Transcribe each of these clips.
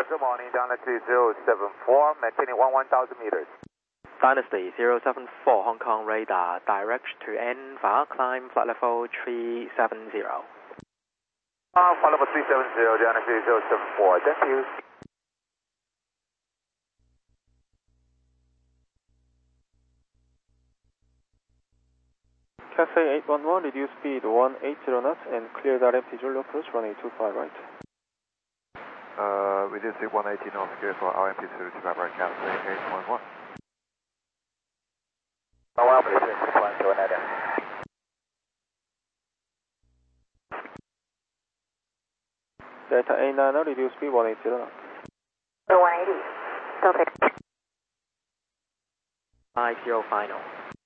good morning, Dynasty 074, maintaining 11,000 meters. Dynasty 074 Hong Kong radar, direct to Enva, climb flight level 370. Flight level 370, Dynasty 074, thank you. Cathay 811, reduce speed 180 knots and clear that empty Zulu approach runway 25 right. Reduce speed 180 knots, clear for RMP 25 right, Cathay 811. Well, please, flying to an Delta A9, reduce speed 180 knots. 180, Delta. 50 final.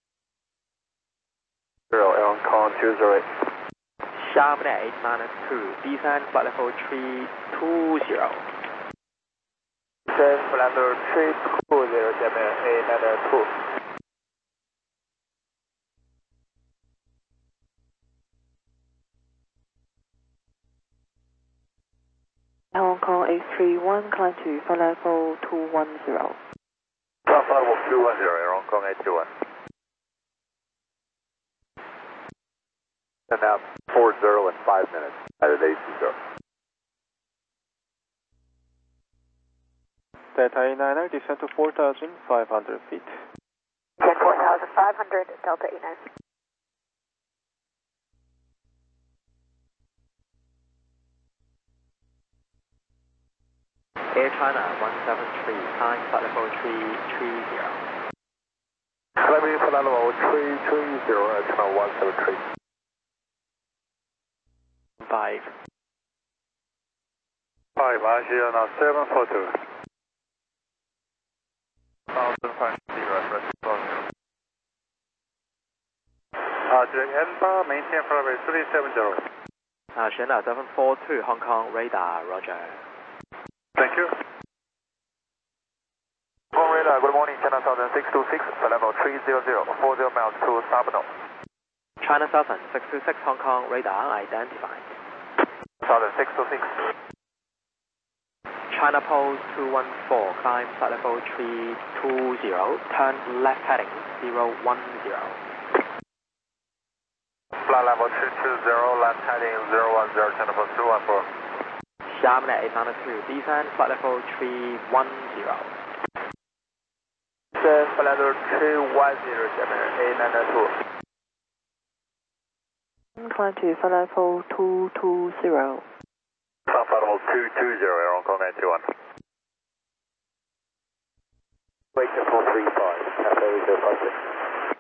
0, Air Hong 208. Sharp 8-2, descend flight level 320. Descend flight level 320, A92. Hong Kong 831, climb to flight level 210. Flight level 210, Air Hong Kong 821. And now 40 in 5 minutes at an AC0. Delta A9, descend to 4,500 feet. 4,500, Delta A9. Air China 173, climb flight level 330. Climbing flight level 330, Air China 173. 5. Asia now 742. 1,500, rest closing. Direct Enva, maintain flight level 370. China 742 Hong Kong radar, roger. Thank you. Hong Kong radar, good morning, China Southern 626, flight level 300, 40 miles to Sabino. China Southern 626 Hong Kong radar identified. Southern 626. China Post 214, climb flight level 320, turn left heading 010. Flight level 320, left heading 010, China Post 214. Sharp 892, descend flight level 310. Descend flight level 310, A92. Climb to flight level 220. Flight level 220, Air Hong Kong 921. Wake up 435, Cathay 056.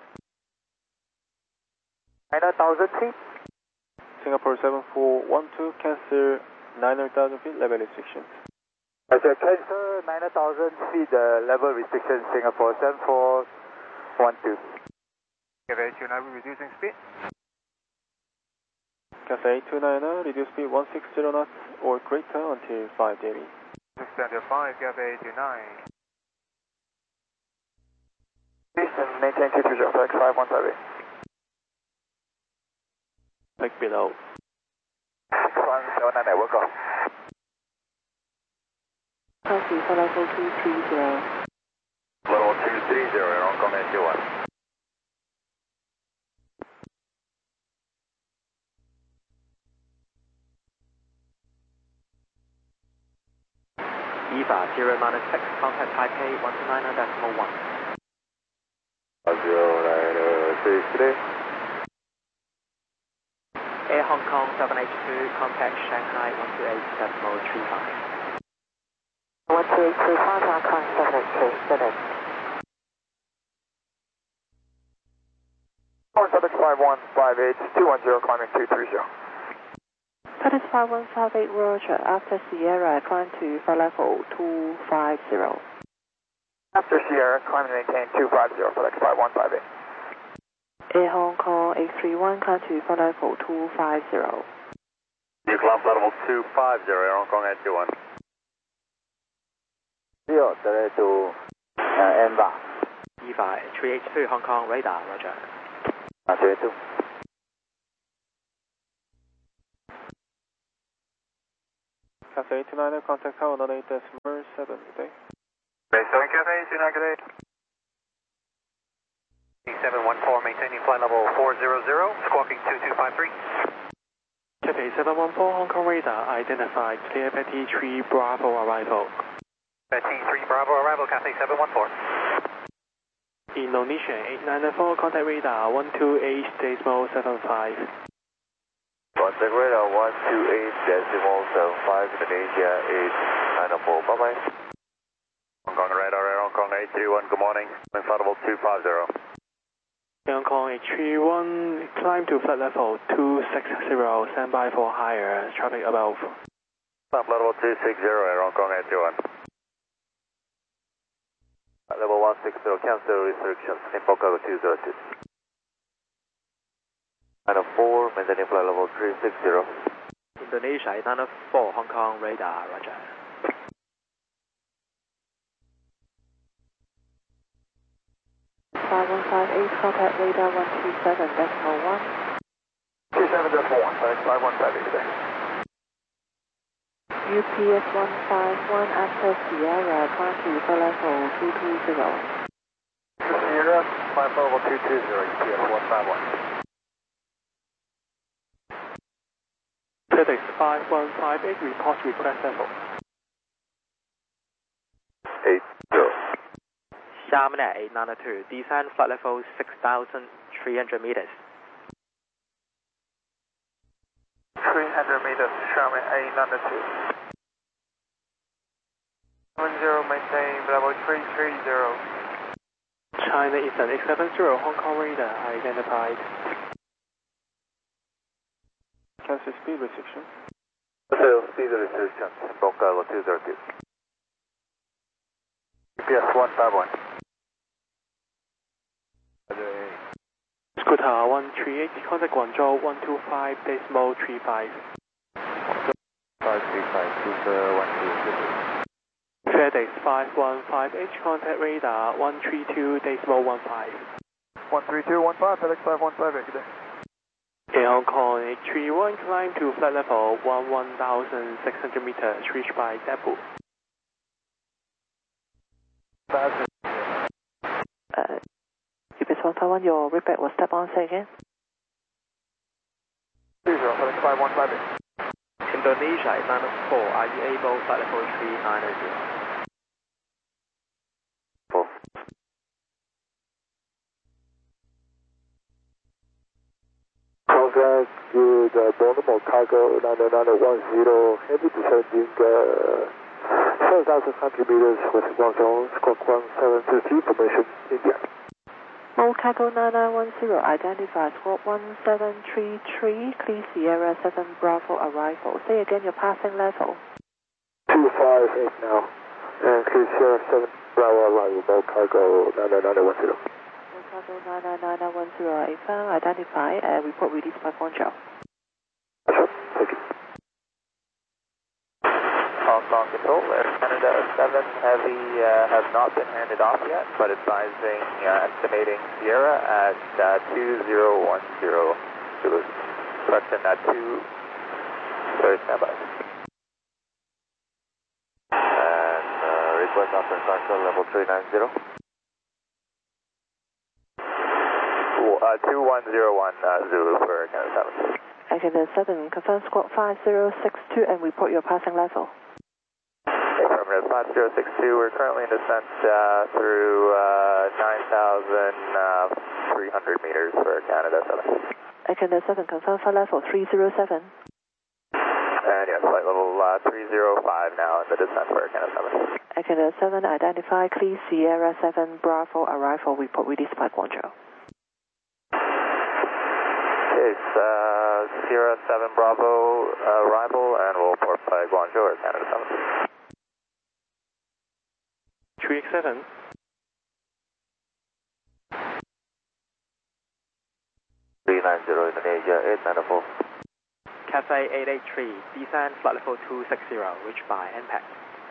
9,000 feet. Singapore 7412, cancel 900,000 feet, level restrictions. Cancel 9,000 feet, level restriction, Singapore 7412. Cathay 29, reducing speed. Cathay 290, reduce speed 160 knots or greater until 5 daily. 675, Cathay 29. Please maintain 220, flight 5158. Click below. 179, we'll go. Climb to flight level 230. Level 230, Air Hong Kong 921. EVA 0-6, contact Taipei 129.1. 093. Air Hong Kong 782, contact Shanghai 128.35. 12835, Hong Kong 782, 475158, 210, climbing 230. Satisfy 158 Roger, after Sierra, climb to flight level 250. After Sierra, climb and maintain 250, flight 5158. Air Hong Kong 831, climb to flight level 250. You climb flight level 250, Air Hong Kong 821. Zero, direct to Enva. EVA 382 Hong Kong radar, roger. 382. Cathay Cathay 89er, contact tower 18.7, good day. Base 7 Cathay, 29 good day. 714, maintaining flight level 400, squawking 2253. Cathay 714 Hong Kong radar identified clear Betty 3 Bravo arrival. Betty 3 Bravo arrival, Cathay 714. Indonesia 894 contact radar 128.75. Contact radar 128.75, Indonesia 894, bye-bye. Hong Kong radar, Air Hong Kong 831, good morning. Flight level 250. Hong Kong H31, climb to flight level 260, stand by for higher, traffic above. Flight level 260, Air Hong Kong 821. Level 160, cancel restrictions, info cargo 202. 904, maintaining flight level 360. Indonesia 894 Hong Kong radar, roger. Contact radar 127.1. 27.1, FedEx 5158 today. UPS 151 after Sierra, climb to flight level 220. Sierra, flight level 220, UPS 151. FedEx 5158 report request level. 80. Xiamen at 892, descend flight level 6,300 meters. 300 meters, Xiamen 892. 10, maintain level 330. China Eastern 870 Hong Kong radar identified. Cancel speed restriction. Cancel speed restrictions, info cargo 202. UPS 151. Scooter 138, contact Guangzhou 125.35. 535, Cruiser 126. FedEx 5158, contact radar 132.15. 13215, FedEx 5158 today. Air Hong Kong H31, climb to flight level 11,600 meters, reached by depot. UPS 151, your readback was step on, say again. 30, FedEx 5158. Indonesia 894, are you able flight level 390? Contact with Baltimore Cargo 9910, heavy descending 7,100 meters with Guangzhou, squawk 1723, formation India. Mall Cargo 9910, identified squawk 1733, clear Sierra 7 Bravo arrival. Say again your passing level. 258 now, and clear Sierra 7 Bravo arrival, Mall Cargo 9910. Cargo 9910, affirm, identify, report release by Guangzhou. Thank you. Hong Kong Control, Air Canada 7 Heavy has not been handed off yet, but advising estimating Sierra at 2010. Correction at 2, sorry, standby. And request after control level 390. 2101 Zulu for Canada 7. Canada 7, confirm squawk 5062 and report your passing level. Affirmative 5062, we're currently in descent through 9,300 meters for Canada 7. Canada 7, confirm flight level 307. And yes, flight level 305 now in the descent for Canada 7. Canada 7, identify, clear Sierra 7 Bravo arrival, report release by Guangzhou. Okay, Sierra 7 Bravo arrival, and we'll report by Guangzhou or Canada 7. 387. Indonesia 894. Cathay 883, descend flight level 260, reached by impact.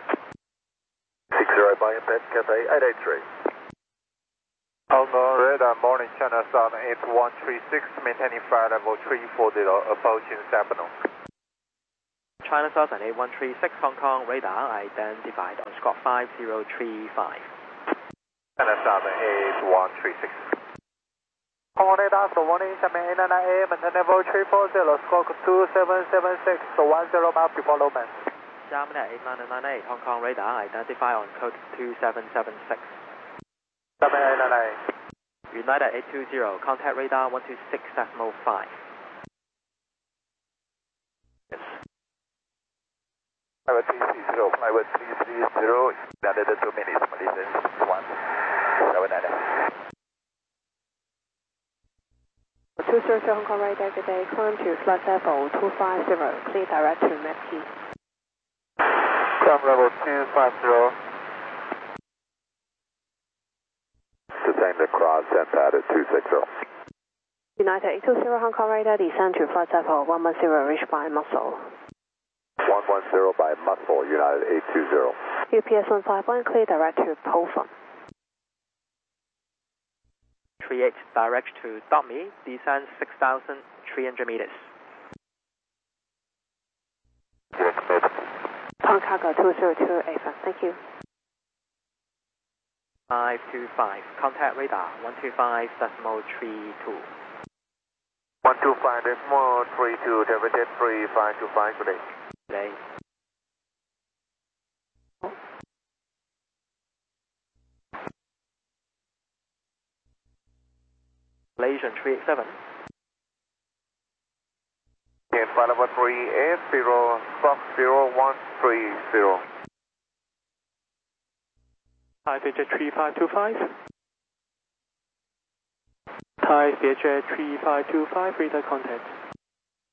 60 by impact, Cathay 883. Hong Kong radar, morning China Southern 8136, maintaining flight level 340, approaching Sapano. China Southern 8136 Hong Kong radar identified on squawk 5035. China Southern 8136. Hong Kong radar, so warning, 7899A, maintain level 340, squawk 2776, so 10 miles before low band. Xiamen 89998 Hong Kong radar identified on code 2776. 7898. United 820, contact radar 126.5. Yes. Flight 330, flight 330, landed 2 minutes, Malaysian 179. 230 Hong Kong radar, good day, climb to flight level 250, clear direct to Mackie. Climb level 250. Descend across and pad at 260. United 820 Hong Kong radar, descend to flight level 110, reached by Muscle. 110 by Muscle, United 820. UPS 151, clear direct to Pofun. 38 direct to Dummy, descend 6,300 meters. Pound cargo 202 FM, thank you. 525, contact radar 125.32. 125.32, David 3525 today. Today. Malaysian 387. Okay, flight level 380, Fox 0130. Thai Vietjet 3525. Thai Vietjet 3525, radar contact.